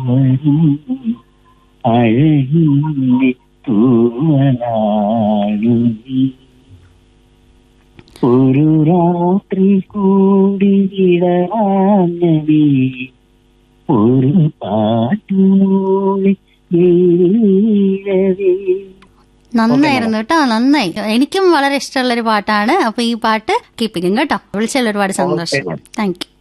വരും അഴകിന്റെ തൂവലാണു നീ. ഒരു രാത്രി കൂടി വിടവാങ്ങവേ ഒരു പാട്ടുമൂളി വീഴവേ. നന്നായിരുന്നു കേട്ടോ, നന്നായി. എനിക്കും വളരെ ഇഷ്ടമുള്ളൊരു പാട്ടാണ്. അപ്പൊ ഈ പാട്ട് കീപ്പിക്കും കേട്ടോ. വിളിച്ചാൽ ഒരുപാട് സന്തോഷം. Thank you.